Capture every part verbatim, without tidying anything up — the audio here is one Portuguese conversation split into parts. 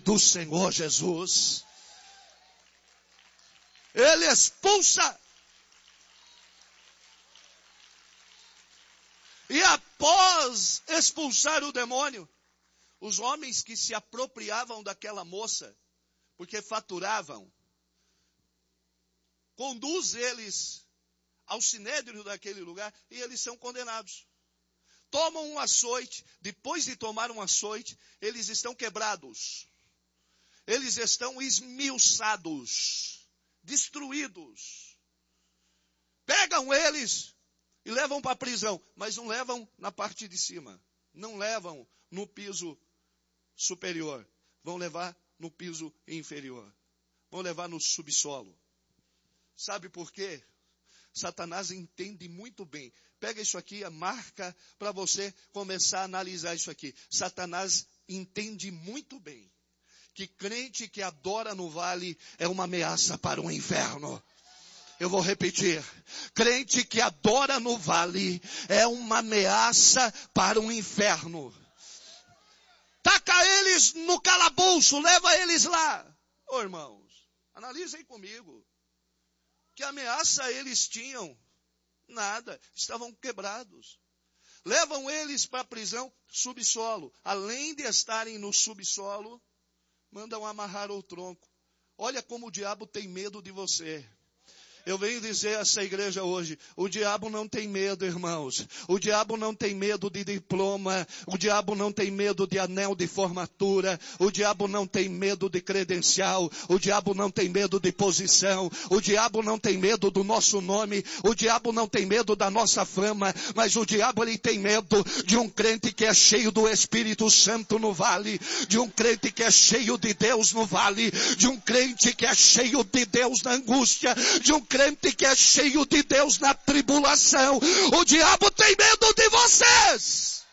do Senhor Jesus. Ele expulsa. E após expulsar o demônio, os homens que se apropriavam daquela moça, porque faturavam, conduz eles ao sinédrio daquele lugar e eles são condenados. Tomam um açoite, depois de tomar um açoite, eles estão quebrados. Eles estão esmiuçados, destruídos. Pegam eles e levam para a prisão, mas não levam na parte de cima. Não levam no piso superior. Vão levar no piso inferior. Vão levar no subsolo. Sabe por quê? Satanás entende muito bem. Pega isso aqui, a marca para você começar a analisar isso aqui. Satanás entende muito bem que crente que adora no vale é uma ameaça para o inferno. Eu vou repetir. Crente que adora no vale é uma ameaça para o inferno. Taca eles no calabouço, leva eles lá. Ô irmãos, analisem comigo. Que ameaça eles tinham? Nada, estavam quebrados. Levam eles para a prisão subsolo. Além de estarem no subsolo, mandam amarrar o tronco. Olha como o diabo tem medo de você. Eu venho dizer a essa igreja hoje, o diabo não tem medo, irmãos. O diabo não tem medo de diploma. O diabo não tem medo de anel de formatura. O diabo não tem medo de credencial. O diabo não tem medo de posição. O diabo não tem medo do nosso nome. O diabo não tem medo da nossa fama. Mas o diabo, ele tem medo de um crente que é cheio do Espírito Santo no vale. De um crente que é cheio de Deus no vale. De um crente que é cheio de Deus na angústia. De um crente que é cheio de Deus na tribulação. O diabo tem medo de vocês.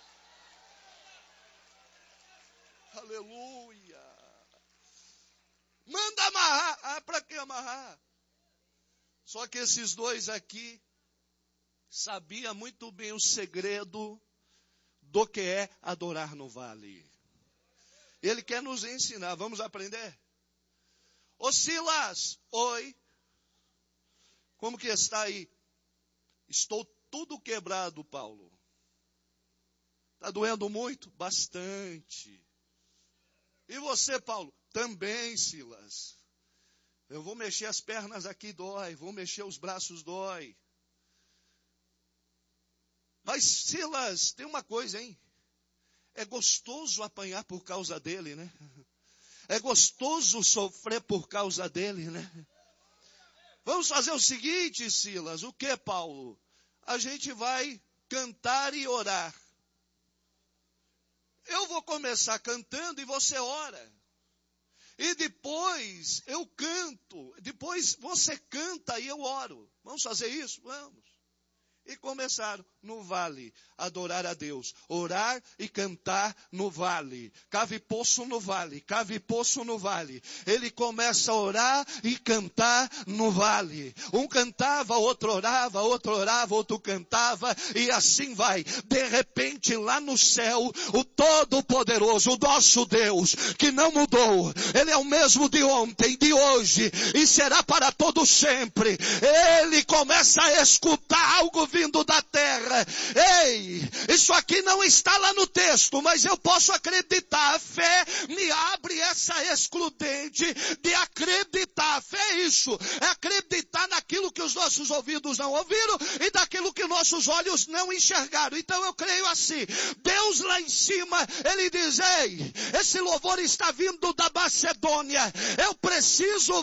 Aleluia. Manda amarrar. Ah, para que amarrar? Só que esses dois aqui sabiam muito bem o segredo do que é adorar no vale. Ele quer nos ensinar. Vamos aprender? Ô Silas, oi. Como que está aí? Estou tudo quebrado, Paulo. Está doendo muito? Bastante. E você, Paulo? Também, Silas. Eu vou mexer as pernas aqui, dói. Vou mexer os braços, dói. Mas, Silas, tem uma coisa, hein? É gostoso apanhar por causa dele, né? É gostoso sofrer por causa dele, né? Vamos fazer o seguinte, Silas. O que, Paulo? A gente vai cantar e orar. Eu vou começar cantando e você ora. E depois eu canto. Depois você canta e eu oro. Vamos fazer isso? Vamos. E começaram no vale a adorar a Deus. Orar e cantar no vale. Cave poço no vale. Cave poço no vale. Ele começa a orar e cantar no vale. Um cantava, outro orava, outro orava, outro cantava. E assim vai. De repente lá no céu, o Todo-Poderoso, o nosso Deus, que não mudou. Ele é o mesmo de ontem, de hoje. E será para todo sempre. Ele começa a escutar algo vindo da terra. Ei, isso aqui não está lá no texto, mas eu posso acreditar. A fé me abre essa excludente de acreditar. A fé é isso, é acreditar naquilo que os nossos ouvidos não ouviram e daquilo que nossos olhos não enxergaram. Então eu creio assim, Deus lá em cima, Ele diz, ei, esse louvor está vindo da Macedônia, eu preciso